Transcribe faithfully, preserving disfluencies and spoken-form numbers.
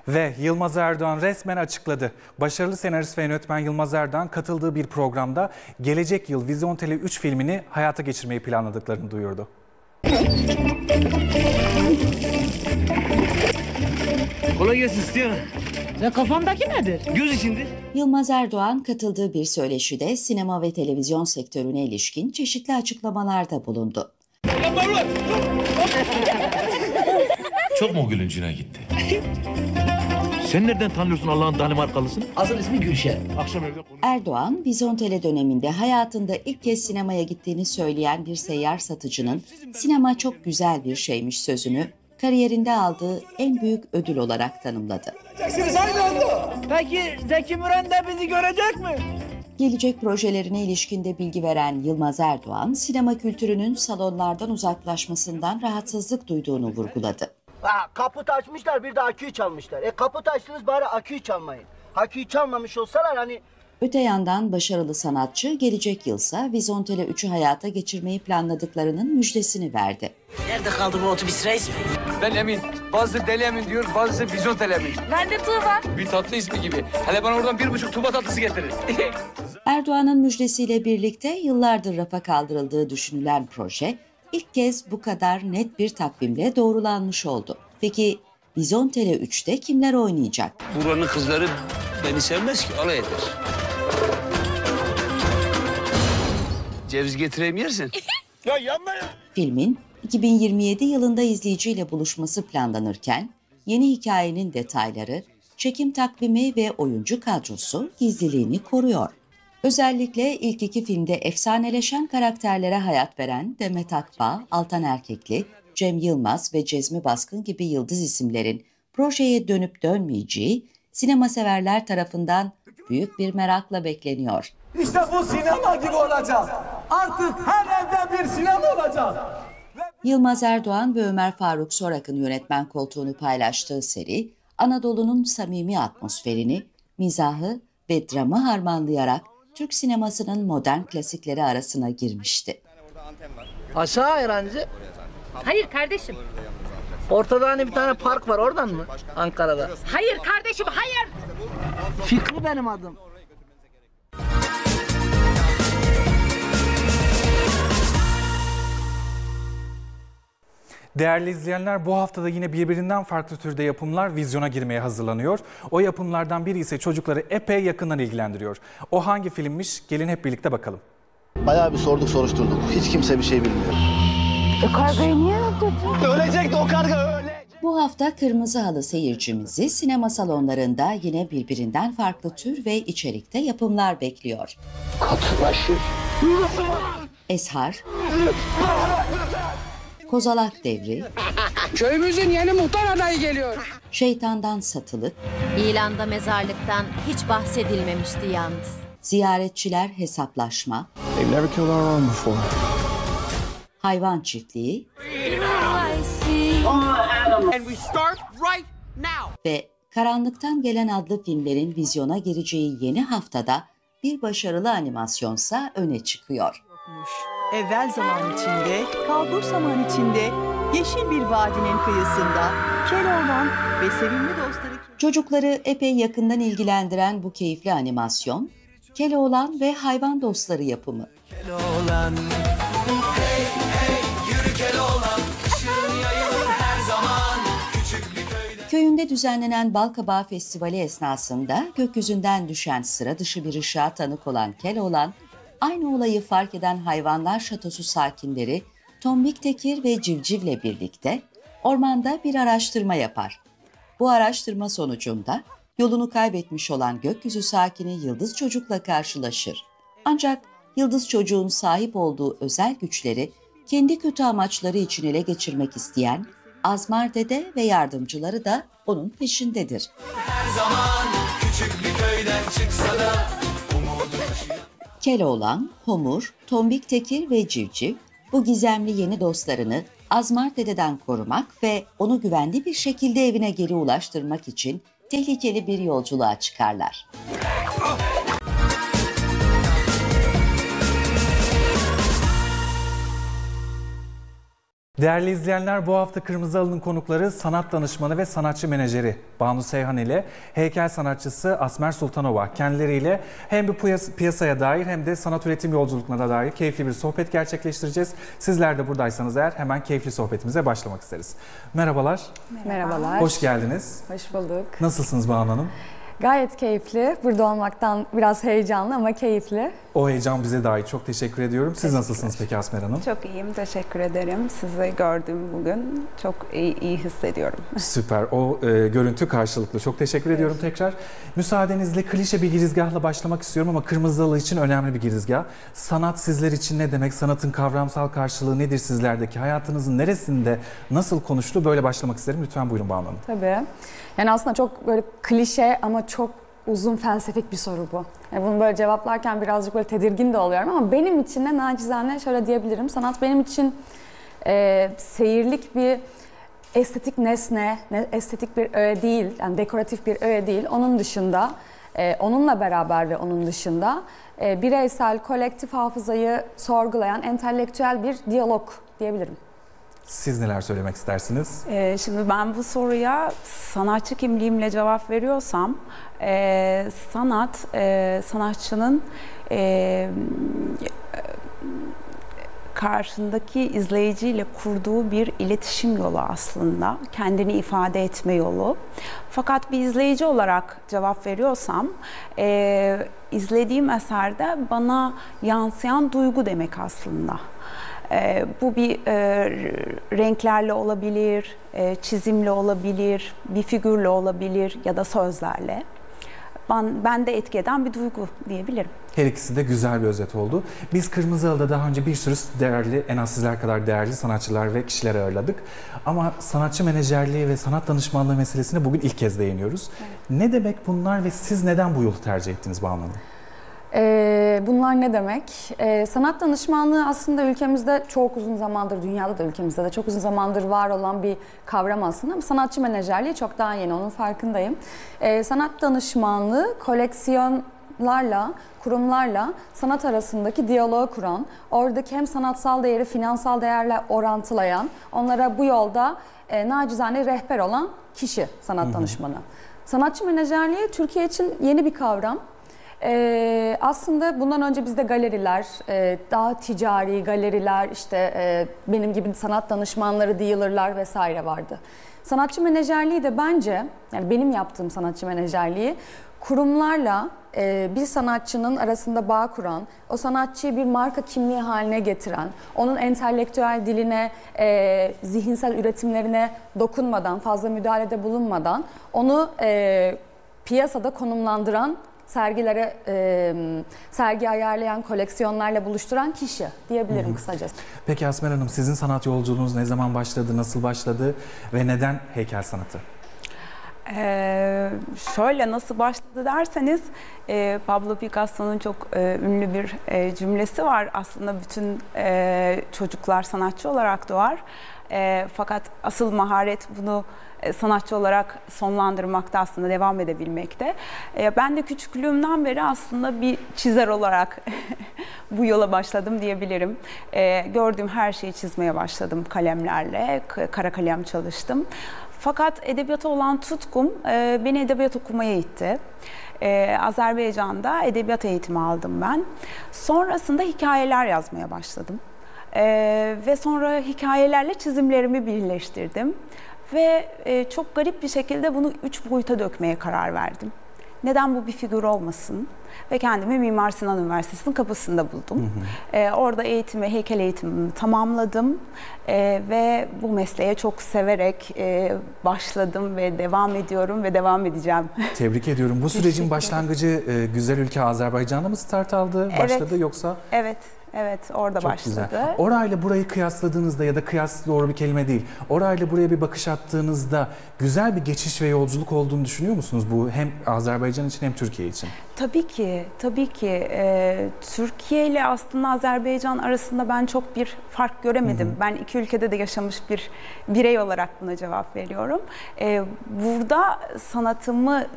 Ve Yılmaz Erdoğan resmen açıkladı. Başarılı senarist ve yönetmen Yılmaz Erdoğan katıldığı bir programda gelecek yıl Vizontele üç filmini hayata geçirmeyi planladıklarını duyurdu. Kolay gelsin isteyen. Ya kafamdaki nedir? Göz içindir. Yılmaz Erdoğan katıldığı bir söyleşide sinema ve televizyon sektörüne ilişkin çeşitli açıklamalarda bulundu. Çok mu gülüncüne gitti? Sen nereden tanıyorsun Allah'ın Danimarkalısın? Asıl ismi Gülşen. Akşam evde konuş. Erdoğan, Vizontele döneminde hayatında ilk kez sinemaya gittiğini söyleyen bir seyyar satıcının "sinema çok güzel bir şeymiş" sözünü kariyerinde aldığı en büyük ödül olarak tanımladı. Peki Zeki Müren de bizi görecek mi? Gelecek projelerine ilişkin de bilgi veren Yılmaz Erdoğan, sinema kültürünün salonlardan uzaklaşmasından rahatsızlık duyduğunu vurguladı. Ha, kaput açmışlar, bir de aküyü çalmışlar. E kaput açtınız, bari aküyü çalmayın. Aküyü çalmamış olsalar hani... Öte yandan başarılı sanatçı gelecek yılsa Vizontele üçü hayata geçirmeyi planladıklarının müjdesini verdi. Nerede kaldı bu otobüs reis? Ben Emin. Bazı deli Emin diyor, bazısı Vizontele Emin. Ben de Tuğba. Bir tatlı ismi gibi. Hele bana oradan bir buçuk Tuğba tatlısı getirin. Erdoğan'ın müjdesiyle birlikte yıllardır rafa kaldırıldığı düşünülen proje ilk kez bu kadar net bir takvimle doğrulanmış oldu. Peki Vizontele üçte kimler oynayacak? Buranın kızları beni sevmez ki, alay eder. Ceviz getireyim yersin. Ya yanma ya! Filmin iki bin yirmi yedi yılında izleyiciyle buluşması planlanırken yeni hikayenin detayları, çekim takvimi ve oyuncu kadrosu gizliliğini koruyor. Özellikle ilk iki filmde efsaneleşen karakterlere hayat veren Demet Akbağ, Altan Erkekli, Cem Yılmaz ve Cezmi Baskın gibi yıldız isimlerin projeye dönüp dönmeyeceği sinema severler tarafından büyük bir merakla bekleniyor. İşte bu sinema gibi olacak. Artık her evde bir sinema olacak. Yılmaz Erdoğan ve Ömer Faruk Sorak'ın yönetmen koltuğunu paylaştığı seri, Anadolu'nun samimi atmosferini, mizahı ve dramı harmanlayarak Türk sinemasının modern klasikleri arasına girmişti. Aşağı öğrenci. Hayır kardeşim. Ortada hani bir tane park var, oradan mı? Ankara'da. Hayır kardeşim, hayır. Fikri benim adım. Değerli izleyenler, bu haftada yine birbirinden farklı türde yapımlar vizyona girmeye hazırlanıyor. O yapımlardan biri ise çocukları epey yakından ilgilendiriyor. O hangi filmmiş? Gelin hep birlikte bakalım. Bayağı bir sorduk soruşturduk. Hiç kimse bir şey bilmiyor. E kargayı niye öldürdün? Ölecek de o karga öyle. Bu hafta Kırmızı Halı seyircimizi sinema salonlarında yine birbirinden farklı tür ve içerikte yapımlar bekliyor. Katılaşır. Eshar, Kozalak Devri, Köyümüzün yeni muhtar adayı geliyor. Şeytandan Satılık, İlanda mezarlıktan hiç bahsedilmemişti yalnız. Ziyaretçiler Hesaplaşma, They've never killed our own before. Hayvan Çiftliği And we start right now. ve Karanlıktan Gelen adlı filmlerin vizyona gireceği yeni haftada bir başarılı animasyonsa öne çıkıyor. Evvel zaman içinde, kalbur zaman içinde, yeşil bir vadinin kıyısında, Keloğlan ve sevimli dostları... Çocukları epey yakından ilgilendiren bu keyifli animasyon, Keloğlan ve Hayvan Dostları yapımı. Keloğlan, hey hey yürü Keloğlan, ışığın yayılır her zaman küçük bir köyde. Köyünde düzenlenen Balkabağı Festivali esnasında gökyüzünden düşen sıra dışı bir ışığa tanık olan Keloğlan, aynı olayı fark eden hayvanlar şatosu sakinleri Tombik Tekir ve Civciv'le birlikte ormanda bir araştırma yapar. Bu araştırma sonucunda yolunu kaybetmiş olan gökyüzü sakini Yıldız Çocuk'la karşılaşır. Ancak Yıldız Çocuğun sahip olduğu özel güçleri kendi kötü amaçları için ele geçirmek isteyen Azmar Dede ve yardımcıları da onun peşindedir. Her zaman küçük bir köyden çıksa da umudu taşıyan... Keloğlan, Homur, Tombik Tekir ve Civciv bu gizemli yeni dostlarını Azmar Dede'den korumak ve onu güvenli bir şekilde evine geri ulaştırmak için tehlikeli bir yolculuğa çıkarlar. Değerli izleyenler, bu hafta Kırmızı Halı'nın konukları sanat danışmanı ve sanatçı menajeri Banu Seyhan ile heykel sanatçısı Asmer Sultanova. Kendileriyle hem bir piyas- piyasaya dair hem de sanat üretim yolculuklarına dair keyifli bir sohbet gerçekleştireceğiz. Sizler de buradaysanız eğer hemen keyifli sohbetimize başlamak isteriz. Merhabalar. Merhabalar. Hoş geldiniz. Hoş bulduk. Nasılsınız Banu Hanım? Gayet keyifli. Burada olmaktan biraz heyecanlı ama keyifli. O heyecan bize dair. Çok teşekkür ediyorum. Siz nasılsınız peki Asmer Hanım? Çok iyiyim, teşekkür ederim. Sizi gördüm bugün. Çok iyi, iyi hissediyorum. Süper. O e, görüntü karşılıklı. Çok teşekkür ediyorum tekrar. Müsaadenizle klişe bir girizgahla başlamak istiyorum ama Kırmızı Halı için önemli bir girizgah. Sanat sizler için ne demek? Sanatın kavramsal karşılığı nedir sizlerdeki? Hayatınızın neresinde nasıl konuştu? Böyle başlamak isterim. Lütfen buyurun Banu Hanım. Tabii. Yani aslında çok böyle klişe ama çok uzun felsefik bir soru bu. Yani bunu böyle cevaplarken birazcık böyle tedirgin de oluyorum ama benim için de nacizane şöyle diyebilirim. Sanat benim için e, seyirlik bir estetik nesne, ne, estetik bir öğe değil, yani dekoratif bir öğe değil. Onun dışında, e, onunla beraber ve onun dışında e, bireysel, kolektif hafızayı sorgulayan entelektüel bir diyalog diyebilirim. Siz neler söylemek istersiniz? Ee, şimdi ben bu soruya sanatçı kimliğimle cevap veriyorsam, e, sanat e, sanatçının e, karşındaki izleyiciyle kurduğu bir iletişim yolu aslında, kendini ifade etme yolu. Fakat bir izleyici olarak cevap veriyorsam, e, izlediğim eserde bana yansıyan duygu demek aslında. E, bu bir e, renklerle olabilir, e, çizimle olabilir, bir figürle olabilir ya da sözlerle. Ben, bende etki eden bir duygu diyebilirim. Her ikisi de güzel bir özet oldu. Biz Kırmızı Halı'da daha önce bir sürü değerli, en az sizler kadar değerli sanatçılar ve kişiler ağırladık. Ama sanatçı menajerliği ve sanat danışmanlığı meselesine bugün ilk kez değiniyoruz. Evet. Ne demek bunlar ve siz neden bu yolu tercih ettiniz Banu Hanım? Ee, bunlar ne demek? Ee, sanat danışmanlığı aslında ülkemizde çok uzun zamandır, dünyada da ülkemizde de çok uzun zamandır var olan bir kavram aslında. Ama sanatçı menajerliği çok daha yeni, onun farkındayım. Ee, sanat danışmanlığı koleksiyonlarla, kurumlarla sanat arasındaki diyaloğu kuran, oradaki hem sanatsal değeri finansal değerle orantılayan, onlara bu yolda e, nacizane rehber olan kişi sanat hı hı. danışmanı. Sanatçı menajerliği Türkiye için yeni bir kavram. Ee, aslında bundan önce bizde galeriler, e, daha ticari galeriler, işte e, benim gibi sanat danışmanları, dealerlar vesaire vardı. Sanatçı menajerliği de bence, yani benim yaptığım sanatçı menajerliği kurumlarla e, bir sanatçının arasında bağ kuran, o sanatçıyı bir marka kimliği haline getiren, onun entelektüel diline, e, zihinsel üretimlerine dokunmadan, fazla müdahalede bulunmadan onu e, piyasada konumlandıran, sergilere, e, sergi ayarlayan, koleksiyonlarla buluşturan kişi diyebilirim hı hı. kısacası. Peki Asmer Hanım, sizin sanat yolculuğunuz ne zaman başladı, nasıl başladı ve neden heykel sanatı? Ee, şöyle nasıl başladı derseniz, e, Pablo Picasso'nun çok e, ünlü bir e, cümlesi var. Aslında bütün e, çocuklar sanatçı olarak doğar. E, fakat asıl maharet bunu e, sanatçı olarak sonlandırmakta, aslında devam edebilmekte. E, ben de küçüklüğümden beri aslında bir çizer olarak bu yola başladım diyebilirim. E, gördüğüm her şeyi çizmeye başladım kalemlerle, kara kalem çalıştım. Fakat edebiyata olan tutkum e, beni edebiyat okumaya itti. E, Azerbaycan'da edebiyat eğitimi aldım ben. Sonrasında hikayeler yazmaya başladım. E, ve sonra hikayelerle çizimlerimi birleştirdim. Ve e, çok garip bir şekilde bunu üç boyuta dökmeye karar verdim. Neden bu bir figür olmasın? Ve kendimi Mimar Sinan Üniversitesi'nin kapısında buldum. Hı hı. Ee, orada eğitimi, heykel eğitimimi tamamladım. Ee, ve bu mesleğe çok severek e, başladım ve devam ediyorum ve devam edeceğim. Tebrik ediyorum. Bu sürecin başlangıcı e, güzel ülke Azerbaycan'da mı start aldı, başladı evet, yoksa? Evet. Evet, orada çok başladı. Güzel. Orayla burayı kıyasladığınızda ya da kıyas doğru bir kelime değil. Orayla buraya bir bakış attığınızda güzel bir geçiş ve yolculuk olduğunu düşünüyor musunuz bu hem Azerbaycan için hem Türkiye için? Tabii ki, tabii ki. Ee, Türkiye ile aslında Azerbaycan arasında ben çok bir fark göremedim. Hı hı. Ben iki ülkede de yaşamış bir birey olarak buna cevap veriyorum. Ee, burada sanatımı